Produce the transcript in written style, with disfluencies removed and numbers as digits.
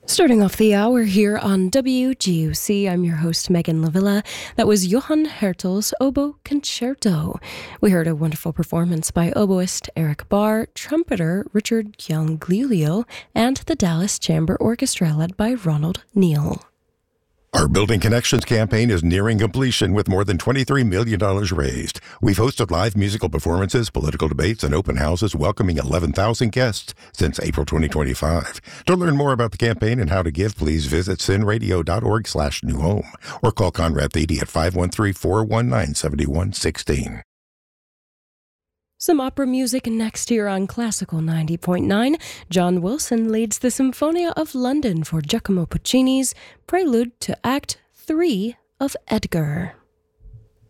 Starting off the hour here on WGUC, I'm your host, Megan Lavilla. That was Johann Hertel's Oboe Concerto. We heard a wonderful performance by oboist Eric Barr, trumpeter Richard Gianglilio, and the Dallas Chamber Orchestra led by Ronald Neal. Our Building Connections campaign is nearing completion with more than $23 million raised. We've hosted live musical performances, political debates, and open houses welcoming 11,000 guests since April 2025. To learn more about the campaign and how to give, please visit sinradio.org/newhome or call Conrad Thede at 513-419-7116. Some opera music next here on Classical 90.9. John Wilson leads the Symphonia of London for Giacomo Puccini's Prelude to Act 3 of Edgar.